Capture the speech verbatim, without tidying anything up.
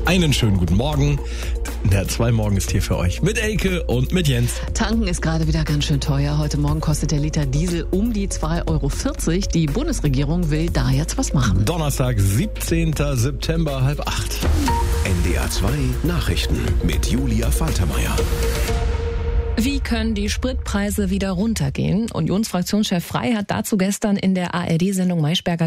Einen schönen guten Morgen. Der zwei Morgen ist hier für euch mit Elke und mit Jens. Tanken ist gerade wieder ganz schön teuer. Heute Morgen kostet der Liter Diesel um die zwei Euro vierzig. Die Bundesregierung will da jetzt was machen. Donnerstag, siebzehnten September, halb acht. N D R zwei Nachrichten mit Julia Faltermeier. Wie können die Spritpreise wieder runtergehen? Unionsfraktionschef Frey hat dazu gestern in der A R D-Sendung Maischberger